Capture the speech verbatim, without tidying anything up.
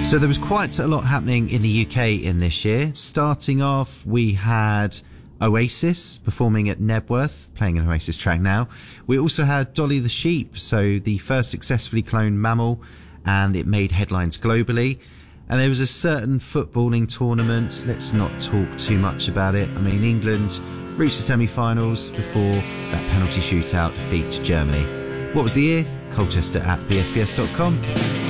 So there was quite a lot happening in the U K in this year. Starting off, we had Oasis performing at Nebworth, playing an Oasis track now. We also had Dolly the Sheep, so the first successfully cloned mammal, and it made headlines globally. And there was a certain footballing tournament. Let's not talk too much about it. I mean, England reached the semi-finals before that penalty shootout defeat to Germany. What was the year? Colchester at b f b s dot com.